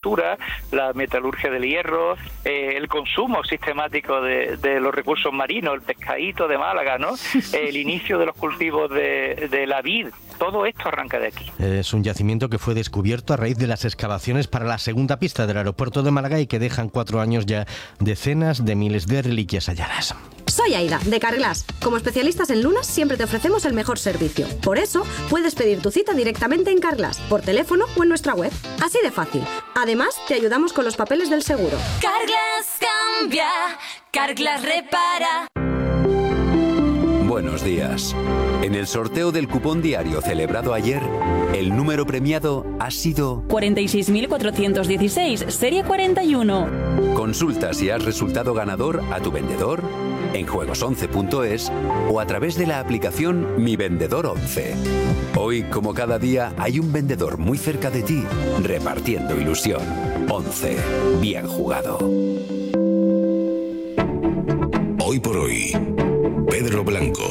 agricultura, la metalurgia del hierro, el consumo sistemático de los recursos marinos, el pescadito de Málaga, ¿no? El inicio de los cultivos de la vid. Todo esto arranca de aquí. Es un yacimiento que fue descubierto a raíz de las excavaciones para la segunda pista del aeropuerto de Málaga y que dejan 4 años ya decenas de miles de reliquias halladas. Soy Aida, de Carglass. Como especialistas en lunas, siempre te ofrecemos el mejor servicio. Por eso, puedes pedir tu cita directamente en Carglass, por teléfono o en nuestra web. Así de fácil. Además, te ayudamos con los papeles del seguro. Carglass cambia, Carglass repara. Buenos días. En el sorteo del cupón diario celebrado ayer, el número premiado ha sido 46.416, serie 41. Consulta si has resultado ganador a tu vendedor, en juegos11.es o a través de la aplicación Mi Vendedor 11. Hoy, como cada día, hay un vendedor muy cerca de ti, repartiendo ilusión. 11. Bien jugado. Hoy por hoy, Pedro Blanco.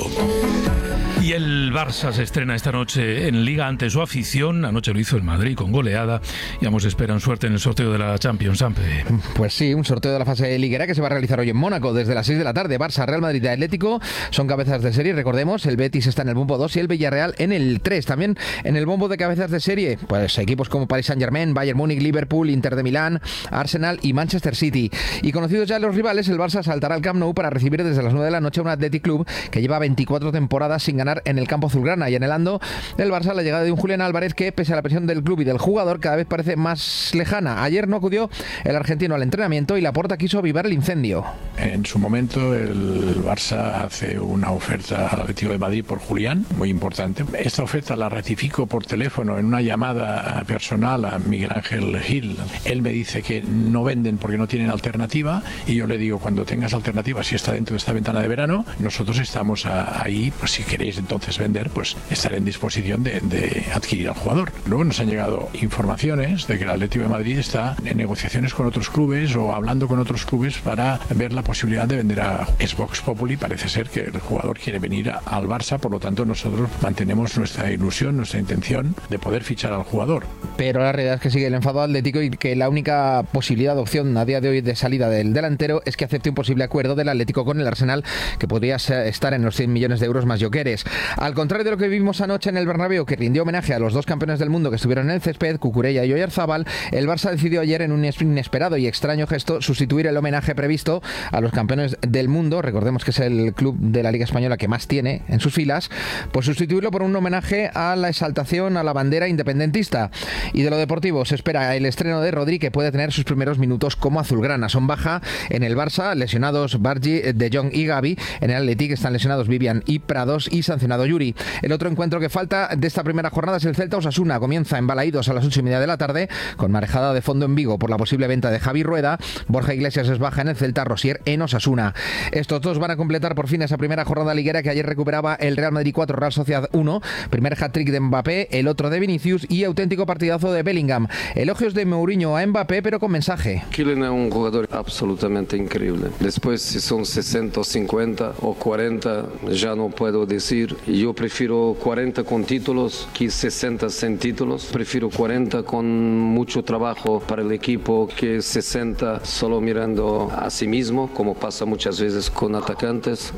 Y el Barça se estrena esta noche en Liga ante su afición. Anoche lo hizo el Madrid con goleada y ambos esperan suerte en el sorteo de la Champions. Ampe. Pues sí, un sorteo de la fase liguera que se va a realizar hoy en Mónaco desde las 6 de la tarde. Barça, Real Madrid y Atlético son cabezas de serie. Recordemos, el Betis está en el bombo 2 y el Villarreal en el 3. También en el bombo de cabezas de serie, pues equipos como Paris Saint-Germain, Bayern Múnich, Liverpool, Inter de Milán, Arsenal y Manchester City. Y conocidos ya los rivales, el Barça saltará al Camp Nou para recibir desde las 9 de la noche a un Athletic Club que lleva 24 temporadas sin ganar en el campo azulgrana, y anhelando el Barça la llegada de un Julián Álvarez que, pese a la presión del club y del jugador, cada vez parece más lejana. Ayer no acudió el argentino al entrenamiento y Laporta quiso avivar el incendio. En su momento el Barça hace una oferta al Atlético de Madrid por Julián, muy importante. Esta oferta la ratifico por teléfono en una llamada personal a Miguel Ángel Gil. Él me dice que no venden porque no tienen alternativa, y yo le digo, cuando tengas alternativa, si está dentro de esta ventana de verano, nosotros estamos ahí, pues si queréis entonces vender, pues estaré en disposición de adquirir al jugador. Luego nos han llegado informaciones de que el Atlético de Madrid está en negociaciones con otros clubes o hablando con otros clubes para ver la posibilidad de vender a Vox Populi. Parece ser que el jugador quiere venir al Barça, por lo tanto nosotros mantenemos nuestra ilusión, nuestra intención de poder fichar al jugador. Pero la realidad es que sigue el enfado Atlético y que la única posibilidad de opción a día de hoy de salida del delantero es que acepte un posible acuerdo del Atlético con el Arsenal, que podría estar en los 100 millones de euros más Jokeres. Al contrario de lo que vimos anoche en el Bernabéu, que rindió homenaje a los dos campeones del mundo que estuvieron en el césped, Cucurella y Oyarzábal, el Barça decidió ayer, en un inesperado y extraño gesto, sustituir el homenaje previsto a los campeones del mundo. Recordemos que es el club de la Liga Española que más tiene en sus filas, pues sustituirlo por un homenaje a la exaltación a la bandera independentista. Y de lo deportivo se espera el estreno de Rodri, que puede tener sus primeros minutos como azulgrana. Son baja en el Barça lesionados Bargi, De Jong y Gavi. En el Athletic están lesionados Vivian y Prados y sancionado Yuri. El otro encuentro que falta de esta primera jornada es el Celta-Osasuna. Comienza en Balaídos a las 8:30 de la tarde, con marejada de fondo en Vigo por la posible venta de Javi Rueda. Borja Iglesias es baja en el Celta, Rosier en Osasuna. Estos dos van a completar por fin esa primera jornada liguera que ayer recuperaba el Real Madrid 4, Real Sociedad 1. Primer hat-trick de Mbappé, el otro de Vinicius y auténtico partidazo de Bellingham. Elogios de Mourinho a Mbappé, pero con mensaje. Kylian es un jugador absolutamente increíble. Después, si son 60 o 50 o 40, ya no puedo decir. Yo prefiero 40 con títulos que 60 sin títulos. Prefiero 40 con mucho trabajo para el equipo que 60 solo mirando a sí mismo, como pasa muchas veces con atacantes.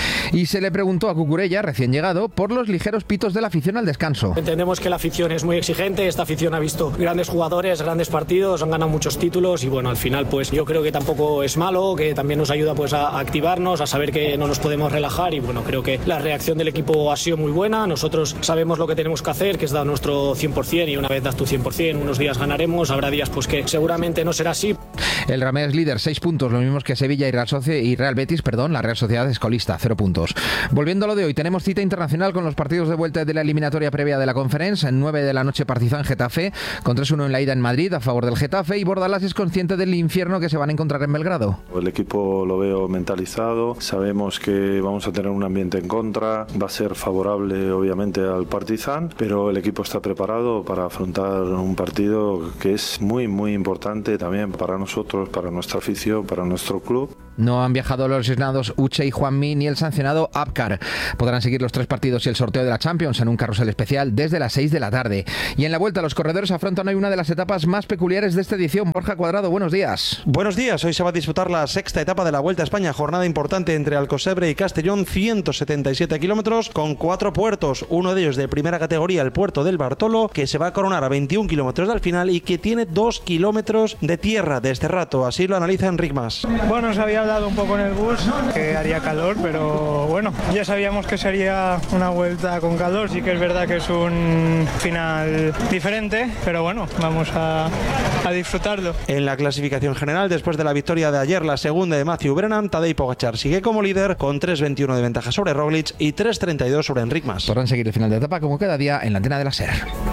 Y se le preguntó a Cucurella, recién llegado, por los ligeros pitos de la afición al descanso. Entendemos que la afición es muy exigente, esta afición ha visto grandes jugadores, grandes partidos, han ganado muchos títulos y bueno, al final pues yo creo que tampoco es malo, que también nos ayuda pues a activarnos, a saber que no nos podemos relajar y bueno, creo que la reacción del equipo ha sido muy buena, nosotros sabemos lo que tenemos que hacer, que es dar nuestro 100% y una vez das tu 100%, unos días ganaremos, habrá días pues que seguramente no será así. El Ramés es líder, 6 puntos, los mismos que Sevilla y Real Betis, la Real Sociedad es colista, 0 puntos. Volviendo a lo de hoy, tenemos cita internacional con los partidos de vuelta de la eliminatoria previa de la Conference. En 9 de la noche Partizan Getafe, con 3-1 en la ida en Madrid a favor del Getafe, y Bordalás es consciente del infierno que se van a encontrar en Belgrado. El equipo lo veo mentalizado, sabemos que vamos a tener un ambiente en contra, va a ser favorable obviamente al Partizan, pero el equipo está preparado para afrontar un partido que es muy muy importante también para nosotros. nosotros, para nuestra afición, para nuestro club. No han viajado los lesionados Uche y Juanmi ni el sancionado Abkar. Podrán seguir los 3 partidos y el sorteo de la Champions en un carrusel especial desde las 6 de la tarde. Y en la vuelta los corredores afrontan hoy una de las etapas más peculiares de esta edición. Borja Cuadrado, buenos días. Buenos días. Hoy se va a disputar la 6ª etapa de la Vuelta a España. Jornada importante entre Alcosebre y Castellón, 177 kilómetros con 4 puertos. Uno de ellos de primera categoría, el puerto del Bartolo, que se va a coronar a 21 kilómetros del final y que tiene 2 kilómetros de tierra de este rato. Así lo analiza Enric Mas. Bueno, se había dado un poco en el bus, que haría calor, pero bueno, ya sabíamos que sería una vuelta con calor. Sí que es verdad que es un final diferente, pero bueno, vamos a disfrutarlo. En la clasificación general, después de la victoria de ayer, la segunda de Matthew Brennan, Tadej Pogačar sigue como líder con 3.21 de ventaja sobre Roglic y 3.32 sobre Enric Mas. Podrán seguir el final de etapa como cada día en la antena de la SER.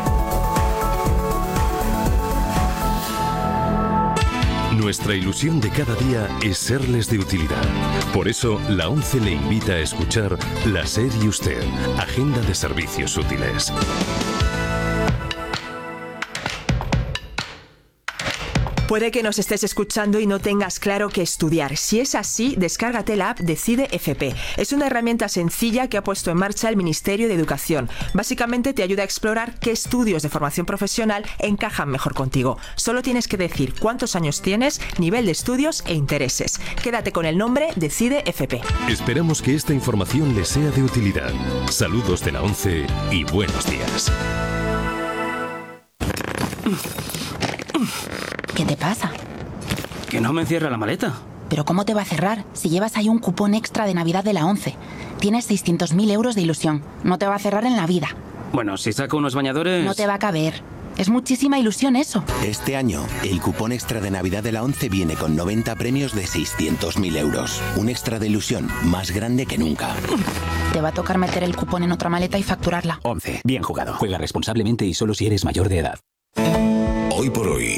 Nuestra ilusión de cada día es serles de utilidad. Por eso, la ONCE le invita a escuchar La SER y Usted, Agenda de Servicios Útiles. Puede que nos estés escuchando y no tengas claro qué estudiar. Si es así, descárgate la app Decide FP. Es una herramienta sencilla que ha puesto en marcha el Ministerio de Educación. Básicamente te ayuda a explorar qué estudios de formación profesional encajan mejor contigo. Solo tienes que decir cuántos años tienes, nivel de estudios e intereses. Quédate con el nombre Decide FP. Esperamos que esta información les sea de utilidad. Saludos de la ONCE y buenos días. ¿Qué te pasa? Que no me cierra la maleta. ¿Pero cómo te va a cerrar si llevas ahí un cupón extra de Navidad de la ONCE? Tienes 600.000 euros de ilusión. No te va a cerrar en la vida. Bueno, si saco unos bañadores... No te va a caber. Es muchísima ilusión eso. Este año, el cupón extra de Navidad de la ONCE viene con 90 premios de 600.000 euros. Un extra de ilusión más grande que nunca. Te va a tocar meter el cupón en otra maleta y facturarla. ONCE. Bien jugado. Juega responsablemente y solo si eres mayor de edad. Hoy por hoy.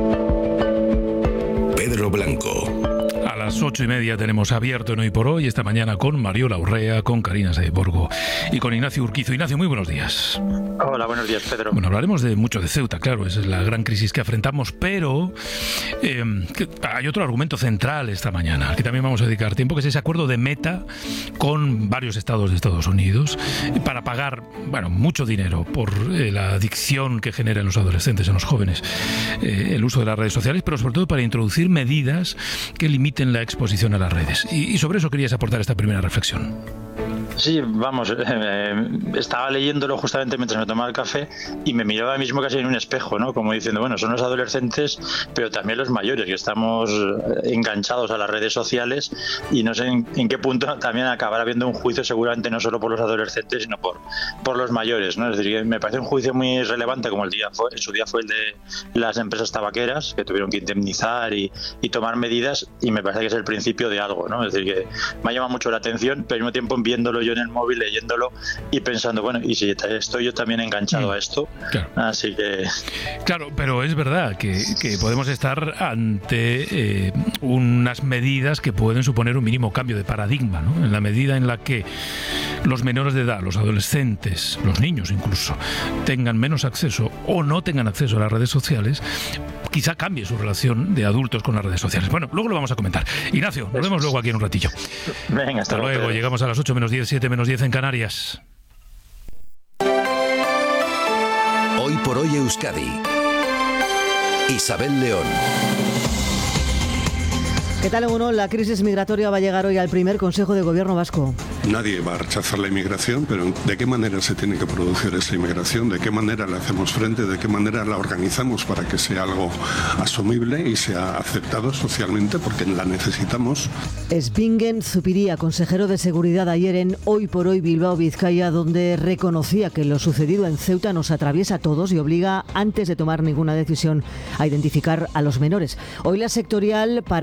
Pedro Blanco. A las 8:30 tenemos abierto en Hoy por Hoy, esta mañana con Mariola Urrea, con Karina Saiborgo y con Ignacio Urquizo. Ignacio, muy buenos días. Hola, buenos días, Pedro. Bueno, hablaremos mucho de Ceuta, claro, esa es la gran crisis que afrontamos, pero hay otro argumento central esta mañana, al que también vamos a dedicar tiempo, que es ese acuerdo de Meta con varios estados de Estados Unidos para pagar, mucho dinero por la adicción que genera en los adolescentes, en los jóvenes, el uso de las redes sociales, pero sobre todo para introducir medidas que limiten la exposición a las redes. Y sobre eso querías aportar esta primera reflexión. Sí, vamos, estaba leyéndolo justamente mientras me tomaba el café y me miraba a mí mismo casi en un espejo, ¿no? Como diciendo, bueno, son los adolescentes, pero también los mayores, que estamos enganchados a las redes sociales y no sé en qué punto también acabará habiendo un juicio, seguramente no solo por los adolescentes, sino por los mayores, ¿no? Es decir, que me parece un juicio muy relevante, como en su día fue el de las empresas tabaqueras, que tuvieron que indemnizar y tomar medidas, y me parece que es el principio de algo, ¿no? Es decir, que me ha llamado mucho la atención, pero al mismo tiempo viéndolo yo en el móvil, leyéndolo y pensando, bueno, y si estoy yo también enganchado a esto, claro. Así que... Claro, pero es verdad que podemos estar ante unas medidas que pueden suponer un mínimo cambio de paradigma, ¿no? En la medida en la que los menores de edad, los adolescentes, los niños incluso, tengan menos acceso o no tengan acceso a las redes sociales, quizá cambie su relación de adultos con las redes sociales. Bueno, luego lo vamos a comentar. Ignacio, nos vemos luego aquí en un ratillo. Venga, hasta luego. Llegamos a las 8 menos 10, 7 menos 10 en Canarias. Hoy por hoy Euskadi. Isabel León. ¿Qué tal, Eguno? La crisis migratoria va a llegar hoy al primer Consejo de Gobierno vasco. Nadie va a rechazar la inmigración, pero ¿de qué manera se tiene que producir esa inmigración? ¿De qué manera le hacemos frente? ¿De qué manera la organizamos para que sea algo asumible y sea aceptado socialmente? Porque la necesitamos. Espingen Zupiría, consejero de Seguridad, ayer en Hoy por Hoy Bilbao, Vizcaya, donde reconocía que lo sucedido en Ceuta nos atraviesa a todos y obliga, antes de tomar ninguna decisión, a identificar a los menores. Hoy la sectorial para abordar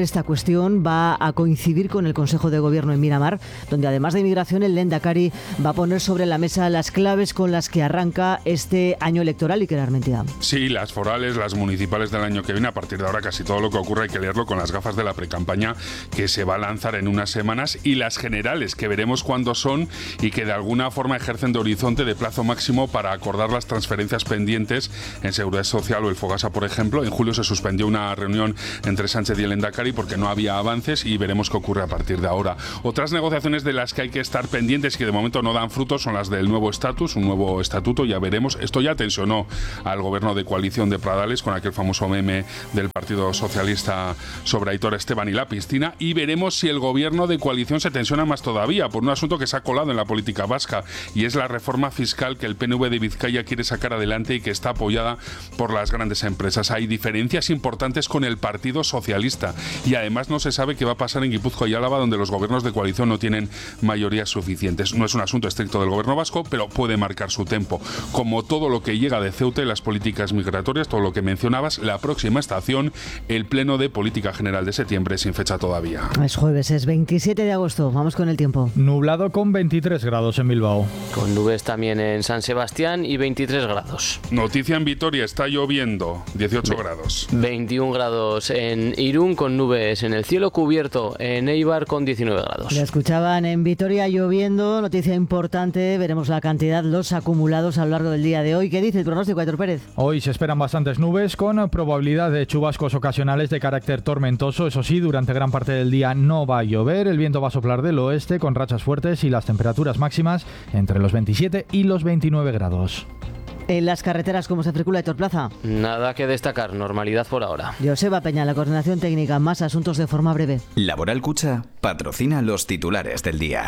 esta cuestión va a coincidir con el Consejo de Gobierno en Miramar, donde además de inmigración, el Lehendakari va a poner sobre la mesa las claves con las que arranca este año electoral. Iker Armentia. Sí, las forales, las municipales del año que viene. A partir de ahora casi todo lo que ocurre hay que leerlo con las gafas de la precampaña que se va a lanzar en unas semanas, y las generales, que veremos cuándo son y que de alguna forma ejercen de horizonte de plazo máximo para acordar las transferencias pendientes en Seguridad Social o el Fogasa, por ejemplo. En julio se suspendió una reunión entre Sánchez y el Lehendakari porque no había avances, y veremos qué ocurre a partir de ahora. Otras negociaciones de las que hay que estar pendientes, que de momento no dan frutos, son las del nuevo estatus, un nuevo estatuto, ya veremos. Esto ya tensionó al gobierno de coalición de Pradales con aquel famoso meme del Partido Socialista sobre Aitor Esteban y la piscina, y veremos si el gobierno de coalición se tensiona más todavía por un asunto que se ha colado en la política vasca, y es la reforma fiscal que el PNV de Vizcaya quiere sacar adelante y que está apoyada por las grandes empresas. Hay diferencias importantes con el Partido Socialista, y además no se sabe qué va a pasar en Guipúzcoa y Álava, donde los gobiernos de coalición no tienen mayorías suficientes. No es un asunto estricto del gobierno vasco, pero puede marcar su tempo. Como todo lo que llega de Ceuta y las políticas migratorias, todo lo que mencionabas, la próxima estación, el Pleno de Política General de septiembre, sin fecha todavía. Es jueves, es 27 de agosto. Vamos con el tiempo. Nublado con 23 grados en Bilbao. Con nubes también en San Sebastián y 23 grados. Noticia en Vitoria, está lloviendo, 18 grados. 21 grados en Irún con nubes en el cielo, cubierto en Eibar con 19 grados. La escuchaban en Vitoria, lloviendo, noticia importante. Veremos la cantidad, los acumulados a lo largo del día de hoy. ¿Qué dice el pronóstico, Aitor Pérez? Hoy se esperan bastantes nubes con probabilidad de chubascos ocasionales de carácter tormentoso. Eso sí, durante gran parte del día no va a llover. El viento va a soplar del oeste con rachas fuertes y las temperaturas máximas entre los 27 y los 29 grados. En las carreteras, ¿cómo se circula, Aitor Plaza? Nada que destacar, normalidad por ahora. Joseba Peña, la coordinación técnica, más asuntos de forma breve. Laboral Cucha patrocina los titulares del día.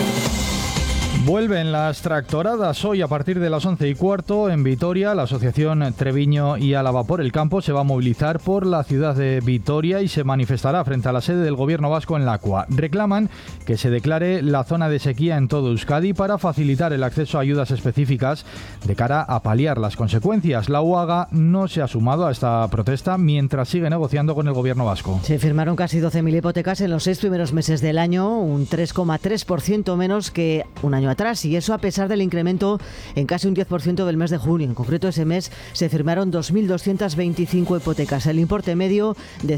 Vuelven las tractoradas hoy a partir de las 11:15 en Vitoria. La asociación Treviño y Álava por el Campo se va a movilizar por la ciudad de Vitoria y se manifestará frente a la sede del gobierno vasco en Lacua. Reclaman que se declare la zona de sequía en todo Euskadi para facilitar el acceso a ayudas específicas de cara a paliar las consecuencias. La UAGA no se ha sumado a esta protesta mientras sigue negociando con el gobierno vasco. Se firmaron casi 12.000 hipotecas en los 6 primeros meses del año, un 3,3% menos que un año atrás, y eso a pesar del incremento en casi un 10% del mes de junio. En concreto, ese mes se firmaron 2.225 hipotecas, el importe medio de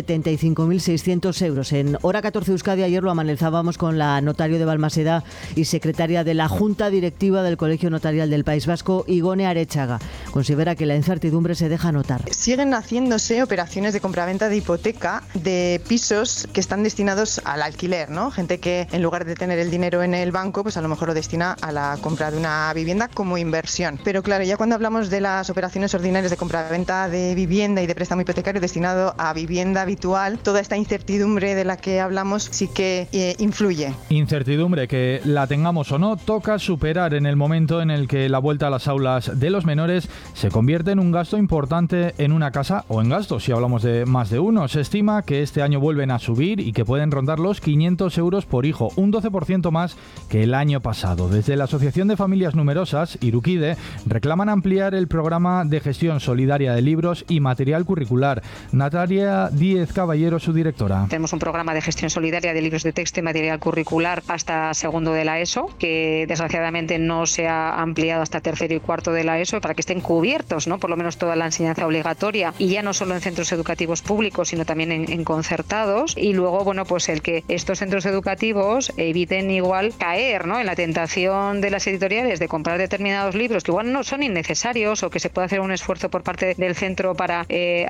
175.600 euros. En Hora 14 Euskadi ayer lo analizábamos con la notario de Balmaseda y secretaria de la Junta Directiva del Colegio Notarial del País Vasco, Igone Arechaga. Considera que la incertidumbre se deja notar. Siguen haciéndose operaciones de compraventa de hipoteca de pisos que están destinados al alquiler, ¿no? Gente que en lugar de tener el dinero en el banco, pues a lo mejor lo destina a la compra de una vivienda como inversión. Pero claro, ya cuando hablamos de las operaciones ordinarias de compraventa de vivienda y de préstamo hipotecario destinado a vivienda habitual, toda esta incertidumbre de la que hablamos sí que influye. Incertidumbre que, la tengamos o no, toca superar en el momento en el que la vuelta a las aulas de los menores se convierte en un gasto importante en una casa, o en gastos si hablamos de más de uno. Se estima que este año vuelven a subir y que pueden rondar los 500 euros por hijo, un 12% más que el año pasado. Desde la Asociación de Familias Numerosas, Irukide, reclaman ampliar el programa de gestión solidaria de libros y material curricular. Natalia Díez Caballero, su directora. Tenemos un programa de gestión solidaria de libros de texto y material curricular hasta segundo de la ESO, que desgraciadamente no se ha ampliado hasta tercero y cuarto de la ESO, para que estén cubiertos, ¿no?, por lo menos toda la enseñanza obligatoria, y ya no solo en centros educativos públicos, sino también en concertados. Y luego, bueno, pues el que estos centros educativos eviten igual caer, ¿no?, en la tentación de las editoriales de comprar determinados libros que igual no son innecesarios, o que se puede hacer un esfuerzo por parte del centro para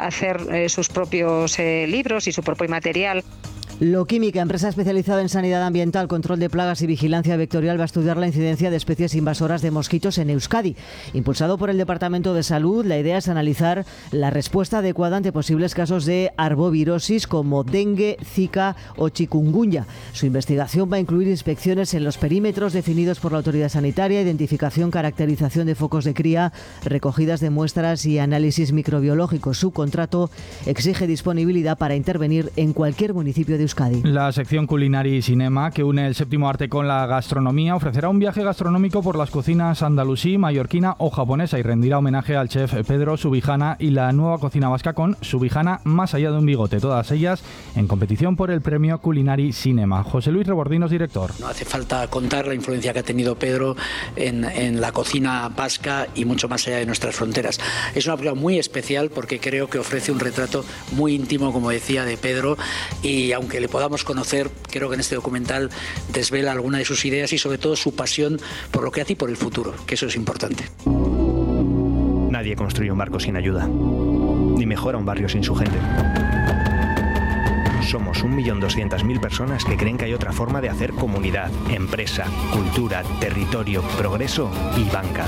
hacer sus propios libros y su propio material. Loquímica, empresa especializada en sanidad ambiental, control de plagas y vigilancia vectorial, va a estudiar la incidencia de especies invasoras de mosquitos en Euskadi. Impulsado por el Departamento de Salud, la idea es analizar la respuesta adecuada ante posibles casos de arbovirosis como dengue, zika o chikungunya. Su investigación va a incluir inspecciones en los perímetros definidos por la autoridad sanitaria, identificación, caracterización de focos de cría, recogidas de muestras y análisis microbiológicos. Su contrato exige disponibilidad para intervenir en cualquier municipio de Euskadi. La sección Culinari Cinema, que une el séptimo arte con la gastronomía, ofrecerá un viaje gastronómico por las cocinas andalusí, mallorquina o japonesa y rendirá homenaje al chef Pedro Subijana y la nueva cocina vasca con Subijana más allá de un bigote, todas ellas en competición por el premio Culinari Cinema. José Luis Rebordinos, director. No hace falta contar la influencia que ha tenido Pedro en la cocina vasca y mucho más allá de nuestras fronteras. Es una película muy especial porque creo que ofrece un retrato muy íntimo, como decía, de Pedro, y aunque le podamos conocer, creo que en este documental desvela alguna de sus ideas y sobre todo su pasión por lo que hace y por el futuro, que eso es importante. Nadie construye un barco sin ayuda, ni mejora un barrio sin su gente. Somos 1.200.000 personas que creen que hay otra forma de hacer comunidad, empresa, cultura, territorio, progreso y banca.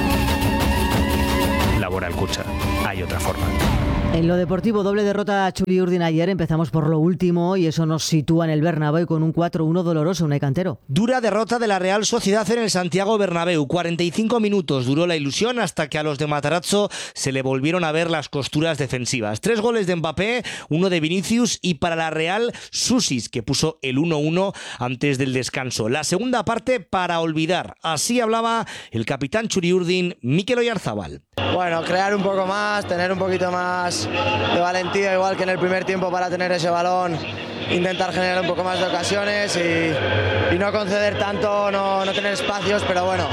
Laboral Kutxa. Hay otra forma. En lo deportivo, doble derrota a Txuri-Urdin ayer. Empezamos por lo último y eso nos sitúa en el Bernabéu con un 4-1 doloroso, Unai Cantero. Dura derrota de la Real Sociedad en el Santiago Bernabéu. 45 minutos duró la ilusión hasta que a los de Matarazzo se le volvieron a ver las costuras defensivas. 3 goles de Mbappé, 1 de Vinicius y para la Real, Susis, que puso el 1-1 antes del descanso. La segunda parte para olvidar. Así hablaba el capitán Txuri-Urdin, Mikel Oyarzábal. Bueno, crear un poco más, tener un poquito más de valentía, igual que en el primer tiempo, para tener ese balón, intentar generar un poco más de ocasiones y no conceder tanto, no tener espacios, pero bueno,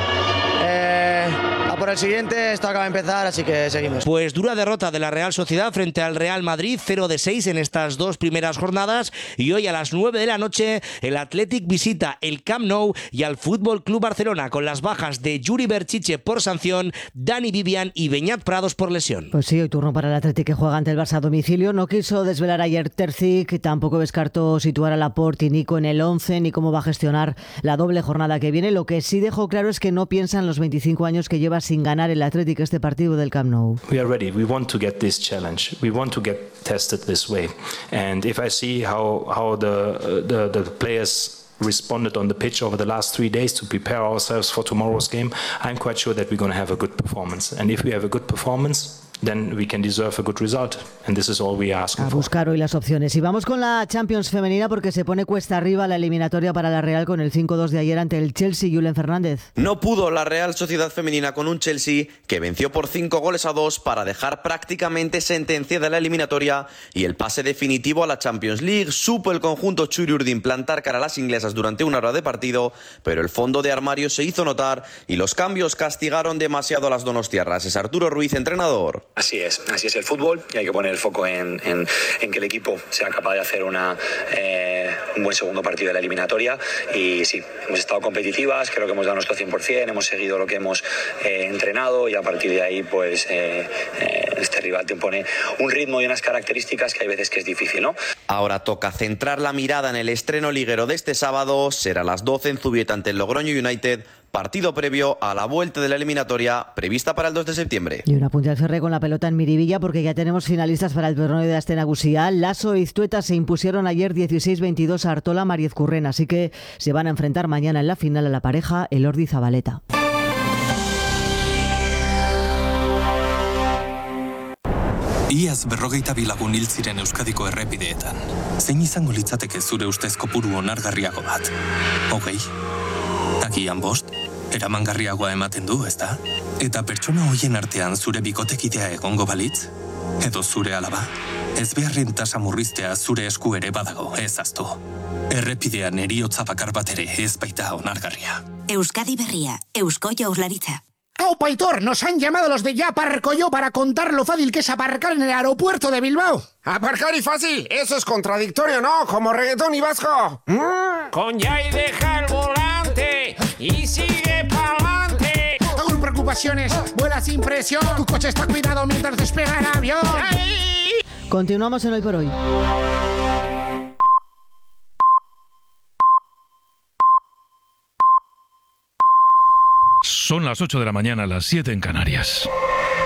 a por el siguiente, esto acaba de empezar, así que seguimos. Pues dura derrota de la Real Sociedad frente al Real Madrid, 0-6 en estas 2 primeras jornadas, y hoy a las 9 de la noche el Athletic visita el Camp Nou y al Fútbol Club Barcelona con las bajas de Yuri Berchiche por sanción, Dani Vivian y Beñat Prados por lesión. Pues sí, hoy turno para el Athletic, que juega ante el Barça a domicilio. No quiso desvelar ayer Terzic, tampoco descartó situar a Laporte y Nico en el 11 ni cómo va a gestionar la doble jornada que viene. Lo que sí dejó claro es que no piensa en los 25 años que lleva sin ganar el Athletic este partido del Camp Nou. We are ready. We want to get this challenge. We want to get tested this way. And if I see how the players responded on the pitch over the last 3 days to prepare ourselves for tomorrow's game, I'm quite sure that we're going to have a good performance. And if we have a good performance, then we can deserve a good result. And this is all we ask for. A buscar hoy las opciones. Y vamos con la Champions femenina porque se pone cuesta arriba la eliminatoria para la Real con el 5-2 de ayer ante el Chelsea. Julen Fernández. No pudo la Real Sociedad femenina con un Chelsea que venció por 5-2 para dejar prácticamente sentenciada la eliminatoria y el pase definitivo a la Champions League. Supo el conjunto Txuri-Urdin plantar cara a las inglesas durante 1 hora de partido, pero el fondo de armario se hizo notar y los cambios castigaron demasiado a las donostiarras. Es Arturo Ruiz, entrenador. Así es el fútbol y hay que poner el foco en que el equipo sea capaz de hacer un buen segundo partido de la eliminatoria y sí, hemos estado competitivas, creo que hemos dado nuestro 100%, hemos seguido lo que hemos entrenado y a partir de ahí pues este rival te impone un ritmo y unas características que hay veces que es difícil, ¿no? Ahora toca centrar la mirada en el estreno liguero de este sábado, será a las 12 en Zubieta ante el Logroño United, partido previo a la vuelta de la eliminatoria prevista para el 2 de septiembre. Y una punta al ferre con la pelota en Miribilla porque ya tenemos finalistas para el torneo de Aste Nagusia. Lasso e Iztueta se impusieron ayer 16-22 a Artola Mariezcurren, así que se van a enfrentar mañana en la final a la pareja Elordi Zabaleta. Iaz 42 lagun hil ziren Euskadiko errepideetan. Zein izango litzateke zure ustez kopuru onargarriago bat? 20? Takian 5? Eramangarriagoa ematen du, ezta? Eta pertsona hoien artean zure bikotekidea egongo balitz? Edo zure alaba? Ez beharren tasa murriztea zure esku ere badago, ez aztu. Errepidean heriotza bakar bat ere ez baita onargarria. Euskadi Berria, Eusko Jaurlaritza. ¡Aupa, Aitor! Nos han llamado los de Ya Aparco Yo para contar lo fácil que es aparcar en el aeropuerto de Bilbao. ¿Aparcar y fácil? Eso es contradictorio, ¿no? Como reggaetón y vasco. Con Ya y deja el volante y sigue pa'lante. Sin preocupaciones, vuela sin presión. Tu coche está cuidado mientras despega el avión. ¡Ay! Continuamos en Hoy por Hoy. Son las 8 de la mañana, las 7 en Canarias.